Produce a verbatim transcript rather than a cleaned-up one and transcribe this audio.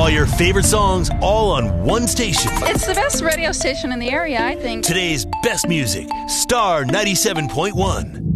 All your favorite songs, all on one station. It's the best radio station in the area, I think. Today's best music, Star ninety-seven point one.